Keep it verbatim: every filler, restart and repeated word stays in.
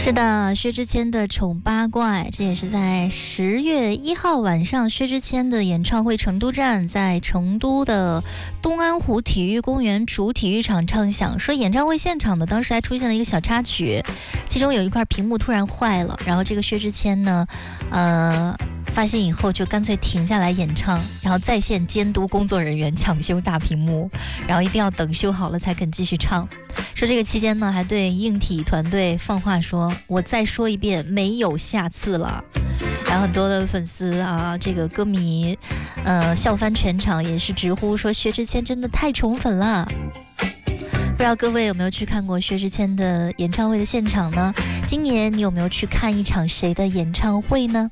是的，薛之谦的《丑八怪》，这也是在十月一号晚上，薛之谦的演唱会成都站在成都的东安湖体育公园主体育场唱响。说演唱会现场呢，当时还出现了一个小插曲，其中有一块屏幕突然坏了，然后这个薛之谦呢，呃。发现以后就干脆停下来演唱，然后在线监督工作人员抢修大屏幕，然后一定要等修好了才肯继续唱。说这个期间呢，还对硬体团队放话说：“我再说一遍，没有下次了。”然后很多的粉丝啊，这个歌迷，呃，笑翻全场，也是直呼说薛之谦真的太宠粉了。不知道各位有没有去看过薛之谦的演唱会的现场呢？今年你有没有去看一场谁的演唱会呢？